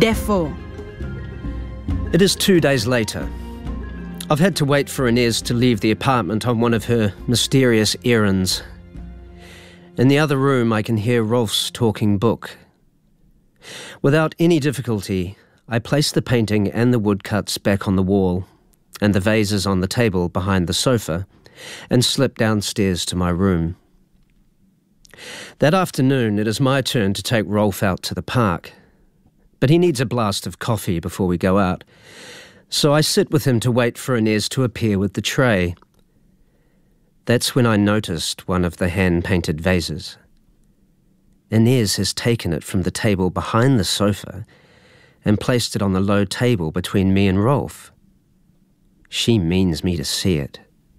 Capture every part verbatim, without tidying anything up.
Therefore. It is two days later. I've had to wait for Inez to leave the apartment on one of her mysterious errands. In the other room, I can hear Rolf's talking book. Without any difficulty, I place the painting and the woodcuts back on the wall, and the vases on the table behind the sofa, and slip downstairs to my room. That afternoon, it is my turn to take Rolf out to the park, but he needs a blast of coffee before we go out, so I sit with him to wait for Inez to appear with the tray. That's when I noticed one of the hand-painted vases. Inez has taken it from the table behind the sofa and placed it on the low table between me and Rolf. She means me to see it.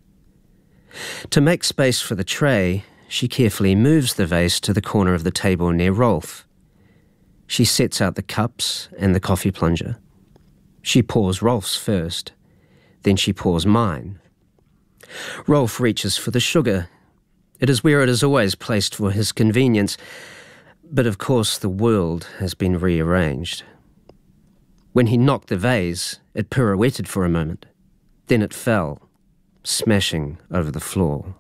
To make space for the tray, she carefully moves the vase to the corner of the table near Rolf. She sets out the cups and the coffee plunger. She pours Rolf's first, then she pours mine. Rolf reaches for the sugar. It is where it is always placed for his convenience, but of course the world has been rearranged. When he knocked the vase, it pirouetted for a moment. Then it fell, smashing over the floor.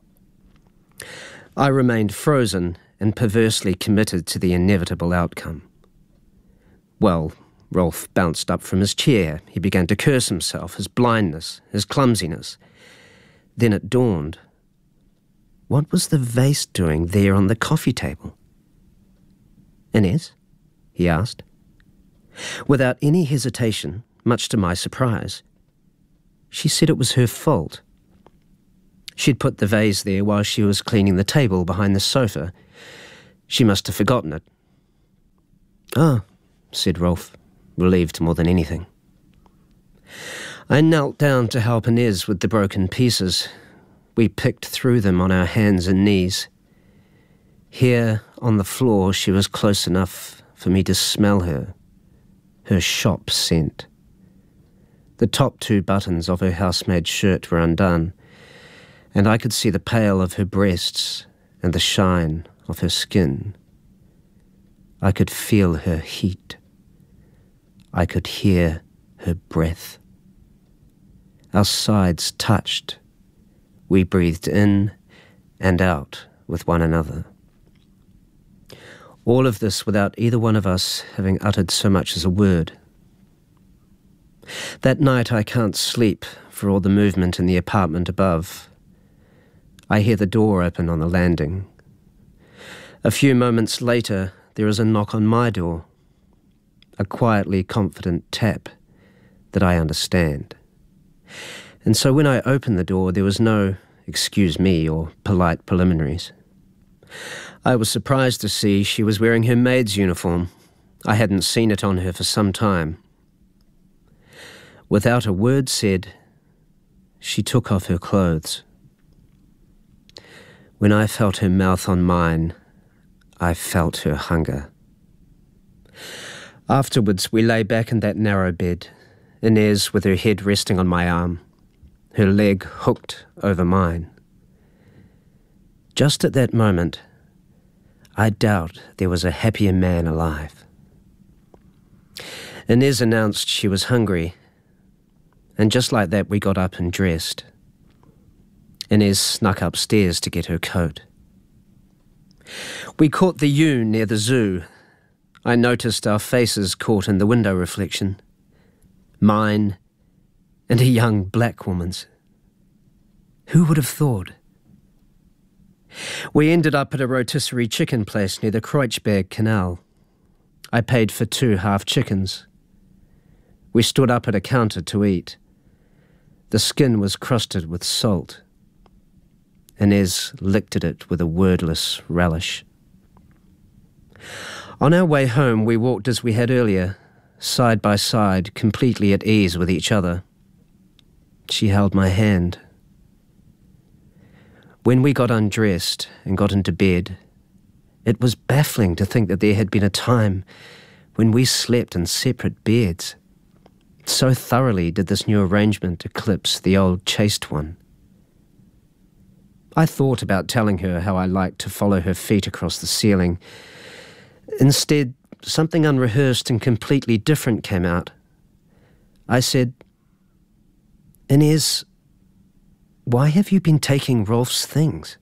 I remained frozen and perversely committed to the inevitable outcome. Well, Rolf bounced up from his chair. He began to curse himself, his blindness, his clumsiness. Then it dawned. What was the vase doing there on the coffee table? Inez? He asked. Without any hesitation, much to my surprise, she said it was her fault. She'd put the vase there while she was cleaning the table behind the sofa. She must have forgotten it. Ah, said Rolf, relieved more than anything. I knelt down to help Inez with the broken pieces. We picked through them on our hands and knees. Here, on the floor, she was close enough for me to smell her, her shop scent. The top two buttons of her housemaid shirt were undone, and I could see the pale of her breasts and the shine of her skin. I could feel her heat. I could hear her breath. Our sides touched. We breathed in and out with one another. All of this without either one of us having uttered so much as a word. That night I can't sleep for all the movement in the apartment above. I hear the door open on the landing. A few moments later, there is a knock on my door. A quietly confident tap that I understand. And so when I opened the door, there was no excuse me or polite preliminaries. I was surprised to see she was wearing her maid's uniform. I hadn't seen it on her for some time. Without a word said, she took off her clothes. When I felt her mouth on mine, I felt her hunger. Afterwards, we lay back in that narrow bed, Inez with her head resting on my arm, her leg hooked over mine. Just at that moment, I doubt there was a happier man alive. Inez announced she was hungry, and just like that we got up and dressed. Inez snuck upstairs to get her coat. We caught the ewe near the zoo. I noticed our faces caught in the window reflection. Mine and a young black woman's. Who would have thought? We ended up at a rotisserie chicken place near the Kreuzberg Canal. I paid for two half chickens. We stood up at a counter to eat. The skin was crusted with salt. Inez licked at it with a wordless relish. On our way home, we walked as we had earlier, side by side, completely at ease with each other. She held my hand. When we got undressed and got into bed, it was baffling to think that there had been a time when we slept in separate beds. So thoroughly did this new arrangement eclipse the old chaste one. I thought about telling her how I liked to follow her feet across the ceiling. Instead, something unrehearsed and completely different came out. I said, "Inez, why have you been taking Rolf's things?"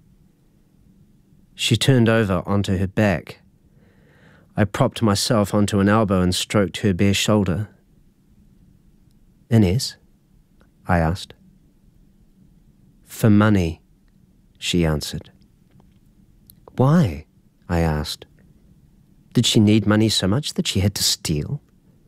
She turned over onto her back. I propped myself onto an elbow and stroked her bare shoulder. "Inez?" I asked. "For money," she answered. "Why?" I asked. Did she need money so much that she had to steal?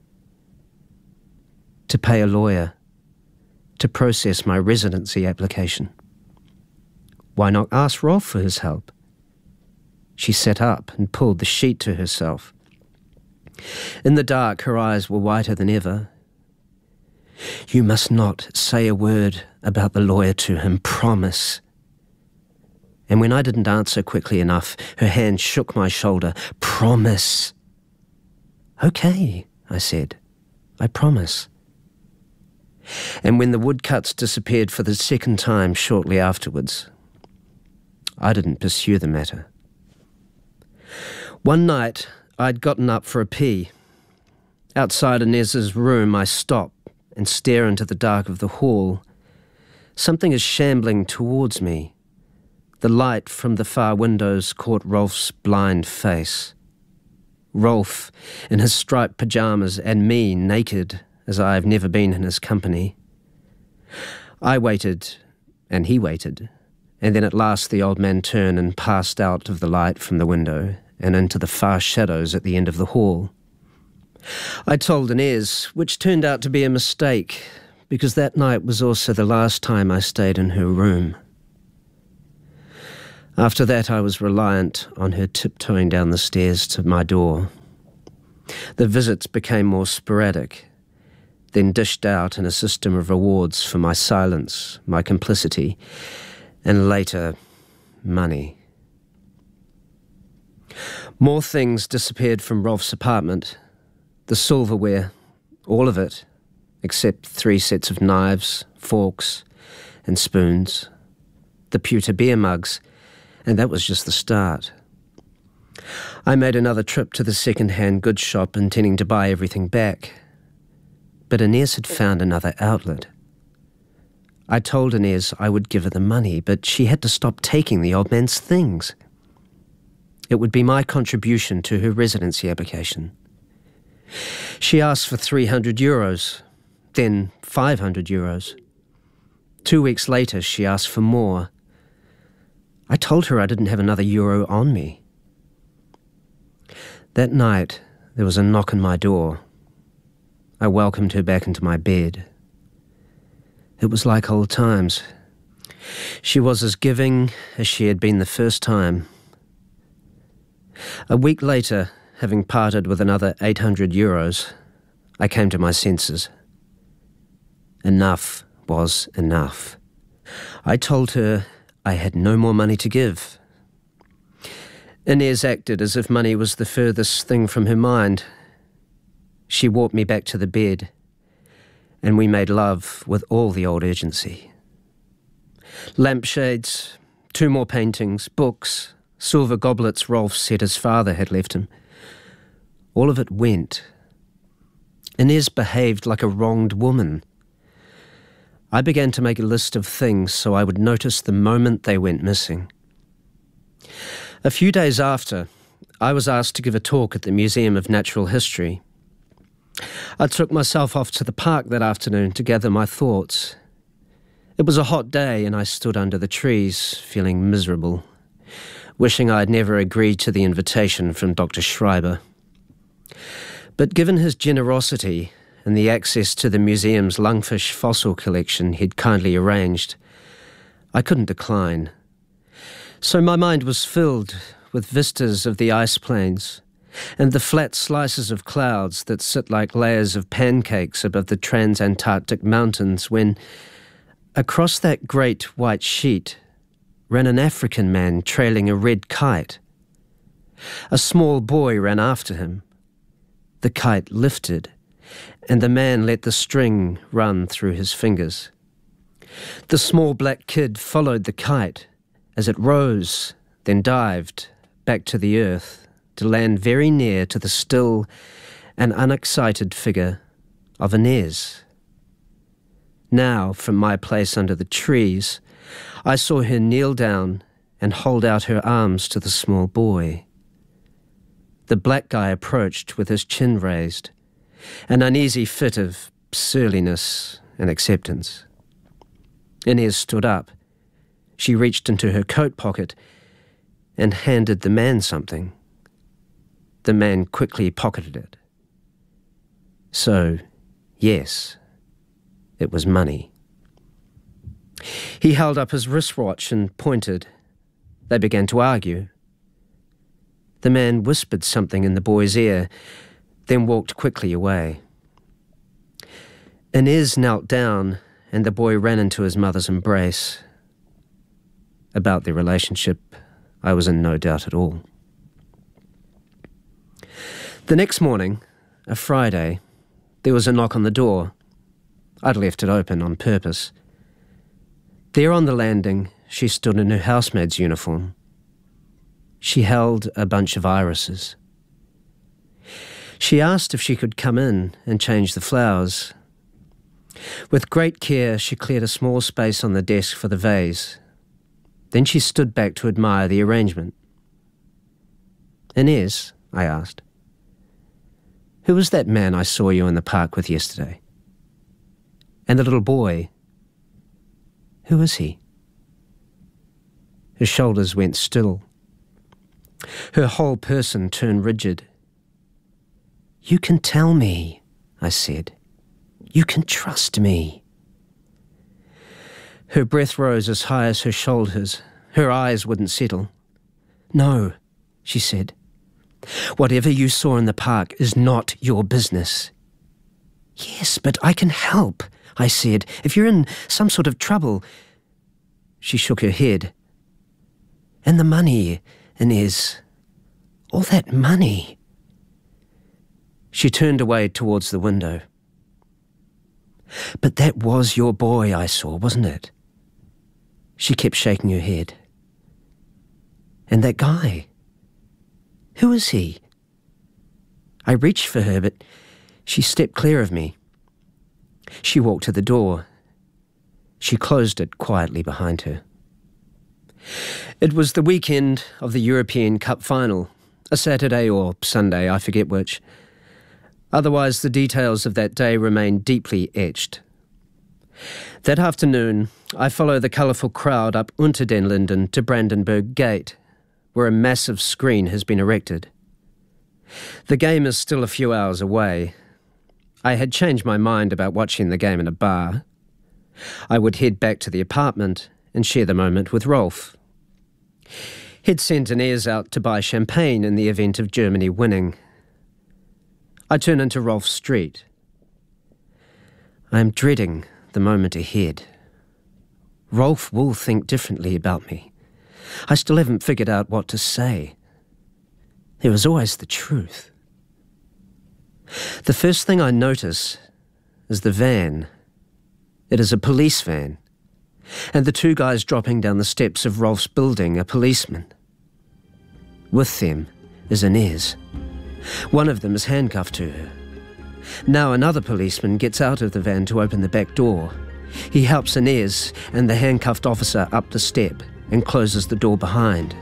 "To pay a lawyer, to process my residency application." "Why not ask Rolf for his help?" She sat up and pulled the sheet to herself. In the dark, her eyes were whiter than ever. "You must not say a word about the lawyer to him, promise." And when I didn't answer quickly enough, her hand shook my shoulder. "Promise." "Okay," I said. "I promise." And when the woodcuts disappeared for the second time shortly afterwards, I didn't pursue the matter. One night, I'd gotten up for a pee. Outside Inez's room, I stop and stare into the dark of the hall. Something is shambling towards me. The light from the far windows caught Rolf's blind face. Rolf, in his striped pyjamas, and me, naked, as I have never been in his company. I waited, and he waited, and then at last the old man turned and passed out of the light from the window and into the far shadows at the end of the hall. I told Inez, which turned out to be a mistake, because that night was also the last time I stayed in her room. After that, I was reliant on her tiptoeing down the stairs to my door. The visits became more sporadic, then dished out in a system of rewards for my silence, my complicity, and later, money. More things disappeared from Rolf's apartment. The silverware, all of it, except three sets of knives, forks, and spoons. The pewter beer mugs, and that was just the start. I made another trip to the second-hand goods shop intending to buy everything back. But Inez had found another outlet. I told Inez I would give her the money, but she had to stop taking the old man's things. It would be my contribution to her residency application. She asked for three hundred euros, then five hundred euros. Two weeks later, she asked for more. I told her I didn't have another euro on me. That night, there was a knock on my door. I welcomed her back into my bed. It was like old times. She was as giving as she had been the first time. A week later, having parted with another eight hundred euros, I came to my senses. Enough was enough. I told her I had no more money to give. Inez acted as if money was the furthest thing from her mind. She walked me back to the bed, and we made love with all the old urgency. Lampshades, two more paintings, books, silver goblets Rolf said his father had left him. All of it went. Inez behaved like a wronged woman. I began to make a list of things so I would notice the moment they went missing. A few days after, I was asked to give a talk at the Museum of Natural History. I took myself off to the park that afternoon to gather my thoughts. It was a hot day and I stood under the trees, feeling miserable, wishing I had never agreed to the invitation from Doctor Schreiber. But given his generosity and the access to the museum's lungfish fossil collection he'd kindly arranged, I couldn't decline. So my mind was filled with vistas of the ice plains and the flat slices of clouds that sit like layers of pancakes above the transantarctic mountains when, across that great white sheet, ran an African man trailing a red kite. A small boy ran after him. The kite lifted, and the man let the string run through his fingers. The small black kid followed the kite as it rose, then dived back to the earth to land very near to the still and unexcited figure of Inez. Now, from my place under the trees, I saw her kneel down and hold out her arms to the small boy. The black guy approached with his chin raised, an uneasy fit of surliness and acceptance. Inez stood up. She reached into her coat pocket and handed the man something. The man quickly pocketed it. So, yes, it was money. He held up his wristwatch and pointed. They began to argue. The man whispered something in the boy's ear, then walked quickly away. Inez knelt down, and the boy ran into his mother's embrace. About their relationship, I was in no doubt at all. The next morning, a Friday, there was a knock on the door. I'd left it open on purpose. There on the landing, she stood in her housemaid's uniform. She held a bunch of irises. She asked if she could come in and change the flowers. With great care, she cleared a small space on the desk for the vase. Then she stood back to admire the arrangement. "Inez," I asked, "who was that man I saw you in the park with yesterday? And the little boy, who is he?" Her shoulders went still. Her whole person turned rigid. "You can tell me," I said. "You can trust me." Her breath rose as high as her shoulders. Her eyes wouldn't settle. "No," she said. "Whatever you saw in the park is not your business." "Yes, but I can help," I said, "if you're in some sort of trouble." She shook her head. "And the money, Inez, all that money." She turned away towards the window. "But that was your boy I saw, wasn't it?" She kept shaking her head. "And that guy, who is he?" I reached for her, but she stepped clear of me. She walked to the door. She closed it quietly behind her. It was the weekend of the European Cup final, a Saturday or Sunday, I forget which. Otherwise, the details of that day remain deeply etched. That afternoon, I follow the colourful crowd up Unter den Linden to Brandenburg Gate, where a massive screen has been erected. The game is still a few hours away. I had changed my mind about watching the game in a bar. I would head back to the apartment and share the moment with Rolf. He'd sent Inez out to buy champagne in the event of Germany winning. I turn into Rolf Street. I am dreading the moment ahead. Rolf will think differently about me. I still haven't figured out what to say. There is always the truth. The first thing I notice is the van. It is a police van, and the two guys dropping down the steps of Rolf's building are policemen. With them is Inez. One of them is handcuffed to her. Now another policeman gets out of the van to open the back door. He helps Inez and the handcuffed officer up the step and closes the door behind.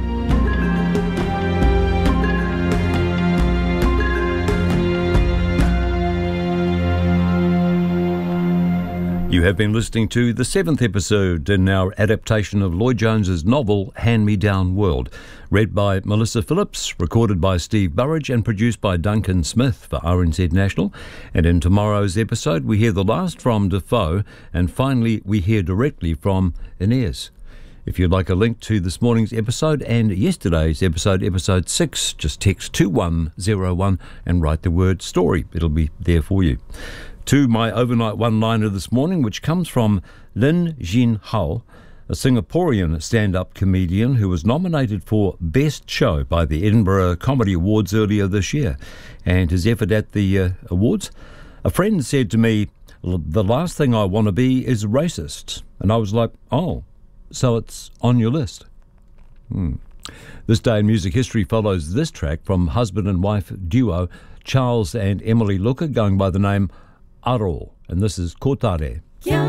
You have been listening to the seventh episode in our adaptation of Lloyd Jones's novel Hand-Me-Down World, read by Melissa Phillips, recorded by Steve Burridge and produced by Duncan Smith for R N Z National. And in tomorrow's episode we hear the last from Defoe, and finally we hear directly from Inez. If you'd like a link to this morning's episode and yesterday's episode, episode six, just text two one zero one and write the word story. It'll be there for you. To my overnight one-liner this morning, which comes from Lin Jin Hull, a Singaporean stand-up comedian who was nominated for Best Show by the Edinburgh Comedy Awards earlier this year. And his effort at the uh, awards, a friend said to me, "The last thing I want to be is racist." And I was like, oh, so it's on your list. Hmm. This Day in Music History follows this track from husband and wife duo Charles and Emily Luca, going by the name Aro, and this is Kotare.